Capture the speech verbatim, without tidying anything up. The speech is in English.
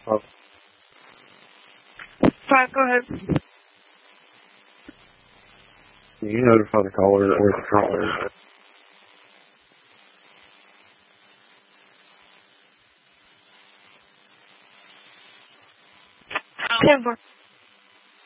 Oh. Five, go ahead. You notify the caller or the caller. Ten four.